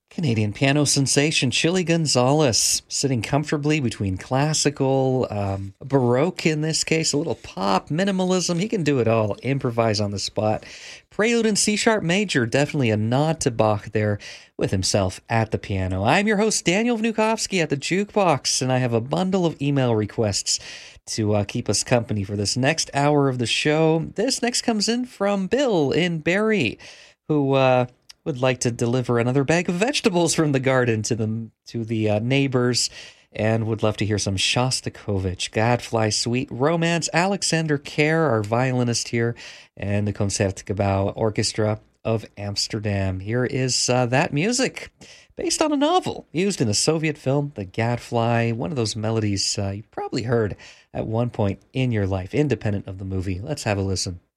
Canadian piano sensation Chili Gonzalez, sitting comfortably between classical, Baroque in this case, a little pop, minimalism. He can do it all, improvise on the spot. Prelude in C sharp major, definitely a nod to Bach there with himself at the piano. I'm your host, Daniel Vnukovsky at the Jukebox, and I have a bundle of email requests to keep us company for this next hour of the show. This next comes in from Bill in Barrie, who would like to deliver another bag of vegetables from the garden to the neighbors, and would love to hear some Shostakovich, Gadfly Suite, Romance, Alexander Kerr, our violinist here, and the Concertgebouw Orchestra of Amsterdam. Here is that music, based on a novel used in the Soviet film The Gadfly, one of those melodies you probably heard at one point in your life, independent of the movie. Let's have a listen.